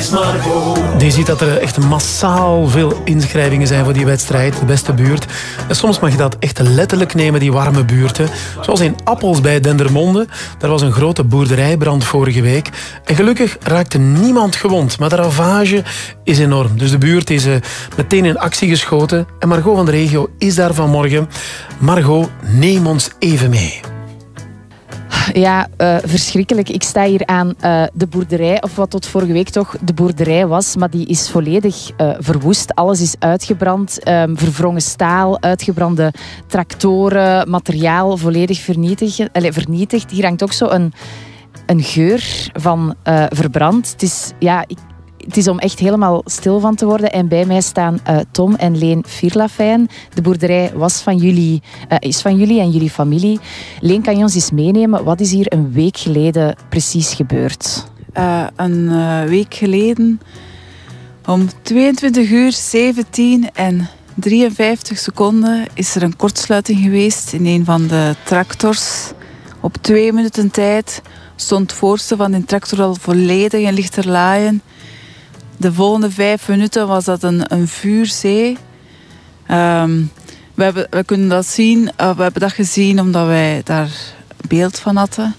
is Margot. Je ziet dat er echt massaal veel inschrijvingen zijn voor die wedstrijd, de beste buurt. En soms mag je dat echt letterlijk nemen, die warme buurten. Zoals in Appels bij Dendermonde. Daar was een grote boerderijbrand vorige week. En gelukkig raakte niemand gewond. Maar de ravage is enorm. Dus de buurt is meteen in actie geschoten. En Margot van de regio is daar vanmorgen. Margot, neem ons even mee. Ja, verschrikkelijk. Ik sta hier aan de boerderij, of wat tot vorige week toch de boerderij was, maar die is volledig verwoest. Alles is uitgebrand, verwrongen staal, uitgebrande tractoren, materiaal volledig vernietigd. Hier hangt ook zo een geur van verbrand. Het is, het is om echt helemaal stil van te worden. En bij mij staan Tom en Leen Vierlafijn. De boerderij is van jullie en jullie familie. Leen, kan je ons eens meenemen? Wat is hier een week geleden precies gebeurd? Een week geleden om 22:17:53 is er een kortsluiting geweest in een van de tractors. Op 2 minuten tijd stond het voorste van de tractor al volledig in lichterlaaien. De volgende 5 minuten was dat een vuurzee. We kunnen dat zien. We hebben dat gezien omdat wij daar beeld van hadden.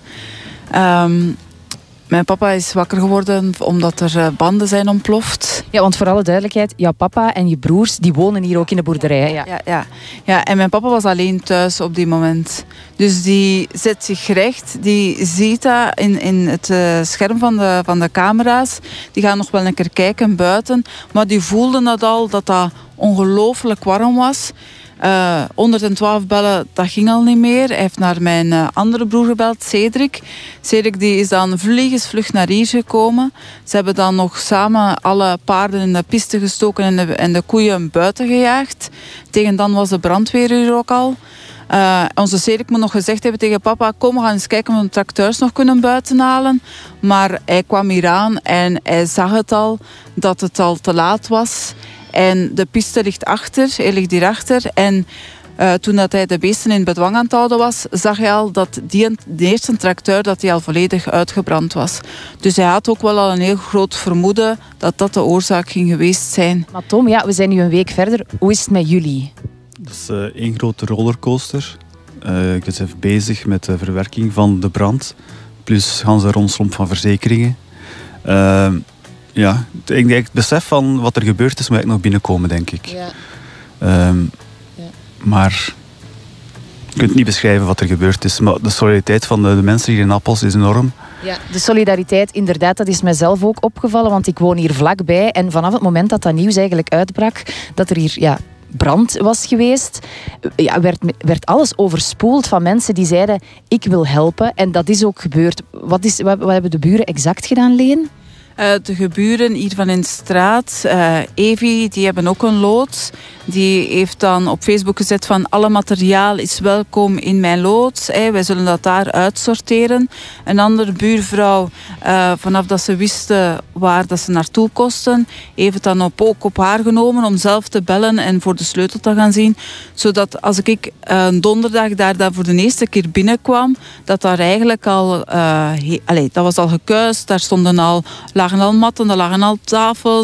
Mijn papa is wakker geworden omdat er banden zijn ontploft. Ja, want voor alle duidelijkheid, jouw papa en je broers die wonen hier ook in de boerderij. Ja, en mijn papa was alleen thuis op die moment. Dus die zet zich recht, die ziet dat in het scherm van de camera's. Die gaan nog wel een keer kijken buiten. Maar die voelden dat al, dat ongelooflijk warm was. 112 bellen, dat ging al niet meer. Hij heeft naar mijn andere broer gebeld, Cedric. Cedric die is dan vliegensvlug naar hier gekomen. Ze hebben dan nog samen alle paarden in de piste gestoken en de koeien buiten gejaagd. Tegen dan was de brandweer hier ook al. Onze Cedric moet nog gezegd hebben tegen papa, kom, we gaan eens kijken of we de tracteurs nog kunnen buiten halen. Maar hij kwam hier aan en hij zag het al, dat het al te laat was. En de piste ligt achter, hij ligt hierachter. En toen dat hij de beesten in bedwang aan het houden was, zag hij al dat de eerste tracteur dat hij al volledig uitgebrand was. Dus hij had ook wel al een heel groot vermoeden dat dat de oorzaak ging geweest zijn. Maar Tom, we zijn nu een week verder. Hoe is het met jullie? Dat is één grote rollercoaster. Ik ben even bezig met de verwerking van de brand. Plus gaan ze rondslomp van verzekeringen. Het besef van wat er gebeurd is, moet ik nog binnenkomen, denk ik. Ja. Maar je kunt niet beschrijven wat er gebeurd is. Maar de solidariteit van de mensen hier in Appels is enorm. Ja, de solidariteit, inderdaad, dat is mijzelf ook opgevallen, want ik woon hier vlakbij. En vanaf het moment dat nieuws eigenlijk uitbrak, dat er hier brand was geweest, werd alles overspoeld van mensen die zeiden, ik wil helpen. En dat is ook gebeurd. Wat hebben de buren exact gedaan, Leen? De geburen hier van in de straat, Evi, die hebben ook een loods. Die heeft dan op Facebook gezet van alle materiaal is welkom in mijn loods. Wij zullen dat daar uitsorteren. Een andere buurvrouw, vanaf dat ze wisten waar dat ze naartoe kosten, heeft het dan ook op haar genomen om zelf te bellen en voor de sleutel te gaan zien. Zodat als ik donderdag daar voor de eerste keer binnenkwam, dat daar eigenlijk al, dat was al gekuist. Daar lagen al matten, daar lagen al tafels.